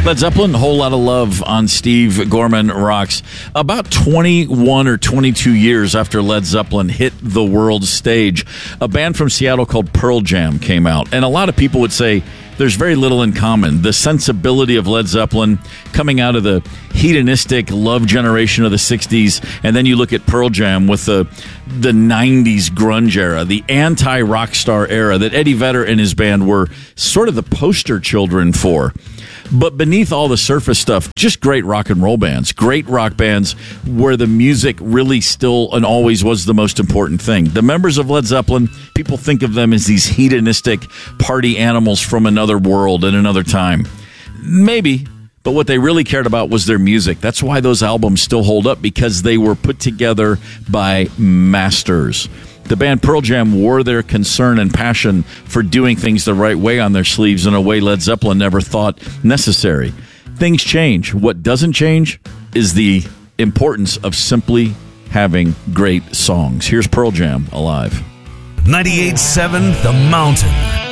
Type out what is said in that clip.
Led Zeppelin, a whole lot of love on Steve Gorman Rocks. About 21 or 22 years after Led Zeppelin hit the world stage, a band from Seattle called Pearl Jam came out. And a lot of people would say there's very little in common. The sensibility of Led Zeppelin coming out of the hedonistic love generation of the 60s, and then you look at Pearl Jam with the 90s grunge era, the anti-rock star era that Eddie Vedder and his band were sort of the poster children for. But beneath all the surface stuff, just great rock and roll bands, great rock bands where the music really still and always was the most important thing. The members of Led Zeppelin, people think of them as these hedonistic party animals from another world and another time. Maybe, but what they really cared about was their music. That's why those albums still hold up, because they were put together by masters. The band Pearl Jam wore their concern and passion for doing things the right way on their sleeves in a way Led Zeppelin never thought necessary. Things change. What doesn't change is the importance of simply having great songs. Here's Pearl Jam, Alive. 98.7 The Mountain.